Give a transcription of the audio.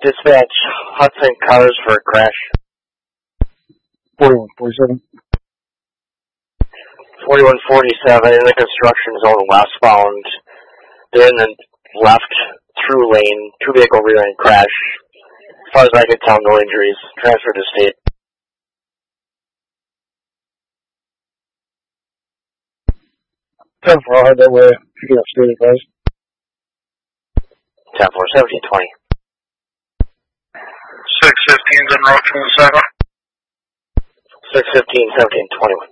Dispatch Hudson cars for a crash. 4147. 4147 in the construction zone westbound. They're in the left through lane. Two vehicle rear end crash. As far as I can tell, no injuries. Transferred to state. 10-4, I'll head that way. Picking up state advice. 10-4, 1720. 615's en route from the 7. 615, 1721.